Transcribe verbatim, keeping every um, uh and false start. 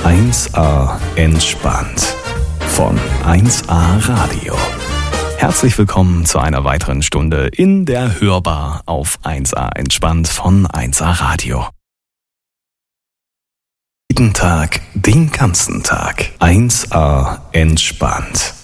eins a entspannt von eins a Radio. Herzlich willkommen zu einer weiteren Stunde in der Hörbar auf eins a entspannt von eins a Radio. Jeden Tag, den ganzen Tag. eins a entspannt.